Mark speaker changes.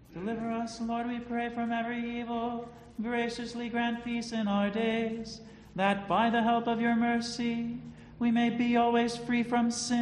Speaker 1: Deliver us, Lord, we pray, from every evil. Graciously grant peace in our days, that by the help of your mercy we may be always free from sin